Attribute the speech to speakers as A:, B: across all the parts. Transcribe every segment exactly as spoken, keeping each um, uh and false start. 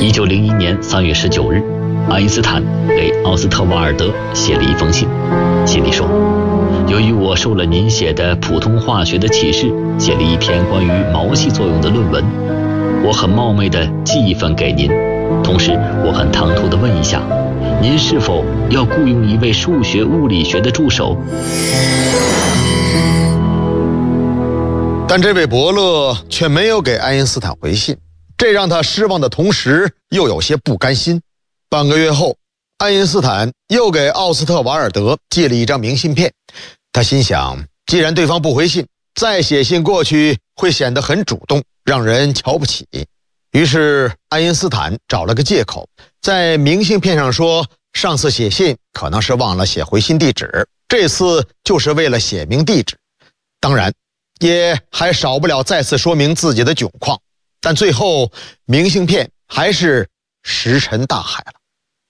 A: 一九零一年三月十九日，爱因斯坦给奥斯特瓦尔德写了一封信，信里说：由于我受了您写的普通化学的启示，写了一篇关于毛细作用的论文，我很冒昧地寄一份给您，同时我很唐突地问一下，您是否要雇佣一位数学物理学的助手？
B: 但这位伯乐却没有给爱因斯坦回信，这让他失望的同时又有些不甘心。半个月后，爱因斯坦又给奥斯特瓦尔德寄了一张明信片。他心想，既然对方不回信，再写信过去会显得很主动，让人瞧不起。于是爱因斯坦找了个借口，在明信片上说上次写信可能是忘了写回信地址，这次就是为了写明地址。当然也还少不了再次说明自己的窘况，但最后明信片还是石沉大海了。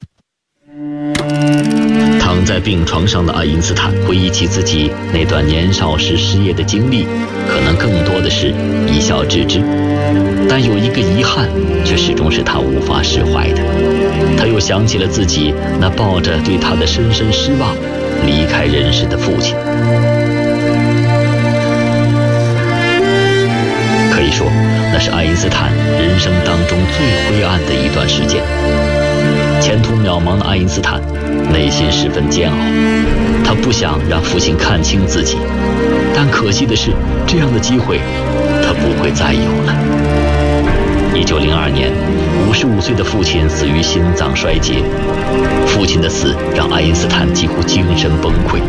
A: 躺在病床上的爱因斯坦回忆起自己那段年少时失业的经历，可能更多的是一笑置之，但有一个遗憾却始终是他无法释怀的。他又想起了自己那抱着对他的深深失望离开人世的父亲。可以说，那是爱因斯坦人生当中最灰暗的一段时间。前途渺茫的爱因斯坦内心十分煎熬，他不想让父亲看清自己，但可惜的是，这样的机会他不会再有了。一九零二年，五十五岁的父亲死于心脏衰竭。父亲的死让爱因斯坦几乎精神崩溃，